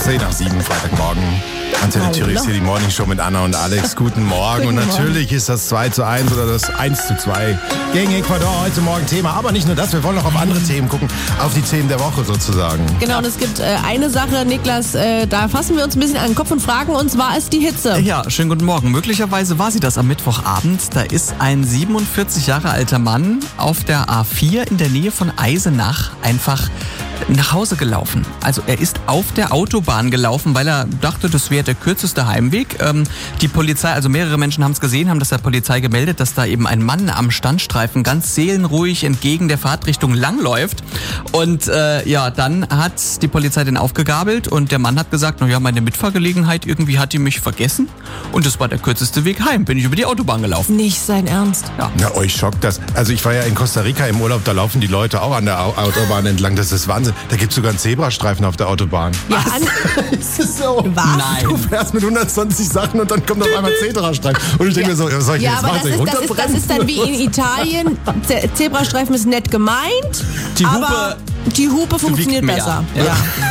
10 nach 7, Freitagmorgen. Antenne Thüringen City Morning Show mit Anna und Alex. Guten Morgen. Und natürlich ist das 2:1 oder das 1:2 gegen Ecuador heute Morgen Thema. Aber nicht nur das, wir wollen auch auf andere Themen gucken. Auf die Themen der Woche sozusagen. Genau, und es gibt eine Sache, Niklas, da fassen wir uns ein bisschen an den Kopf und fragen uns, war es die Hitze? Ja, schönen guten Morgen. Möglicherweise war sie das am Mittwochabend. Da ist ein 47 Jahre alter Mann auf der A4 in der Nähe von Eisenach einfach nach Hause gelaufen. Also er ist auf der Autobahn gelaufen, weil er dachte, das wäre der kürzeste Heimweg. Die Polizei, also mehrere Menschen haben es gesehen, haben das der Polizei gemeldet, dass da eben ein Mann am Standstreifen ganz seelenruhig entgegen der Fahrtrichtung langläuft. Und dann hat die Polizei den aufgegabelt und der Mann hat gesagt, meine Mitfahrgelegenheit, irgendwie hat die mich vergessen. Und das war der kürzeste Weg heim, bin ich über die Autobahn gelaufen. Nicht sein Ernst. Ja. Na, euch schockt das. Also ich war ja in Costa Rica im Urlaub, da laufen die Leute auch an der Autobahn entlang. Das ist Wahnsinn. Da gibt es sogar einen Zebrastreifen auf der Autobahn. Ja, Ist das so? Was? Nein. Du fährst mit 120 Sachen und dann kommt auf einmal Zebrastreifen. Und ich denke mir so, was soll ich ja, jetzt aber machen? das ist dann wie in Italien. Zebrastreifen ist nett gemeint, Die Hupe aber die Hupe funktioniert mehr. besser. Ja.